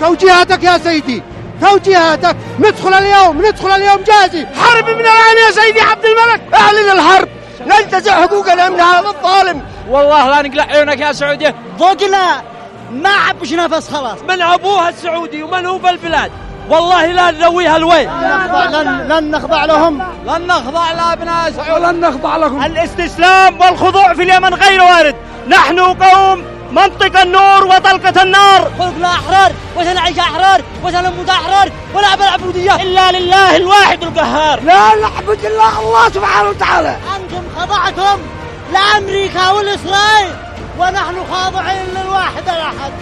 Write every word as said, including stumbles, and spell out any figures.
توجيهاتك يا سيدي، توجيهاتك. ندخل اليوم، ندخل اليوم جاهزين. حرب من الآن يا سيدي عبد الملك، اعلن الحرب، ننتزع حقوقنا من هذا الظالم. والله لا نقلع عيونك يا سعودية، ضقنا ما عبش نفس خلاص. من أبوها السعودي ومن هو بالبلاد، والله لا نلويها الوين. لن, لن نخضع لهم، لن نخضع لأبناء سعود، ولن نخضع لكم. الاستسلام والخضوع في اليمن غير وارد. نحن قوم منطق النور وطلقة النار. خلقنا أحرار وسنعيش أحرار وسنموت أحرار، ولا بالعبودية إلا لله الواحد القهار. لا نعبد إلا الله سبحانه وتعالى. أنتم خضعتم لأمريكا والإسرائيل، ونحن خاضعين للواحد الأحد.